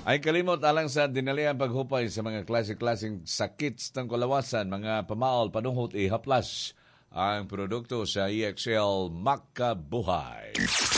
Ay kalimot alang sa dinalian paghupay sa mga klase-klaseng sakit ng kalawasan, mga pamaol, panunghot, ihaplas ang produkto sa EXL Makabuhay.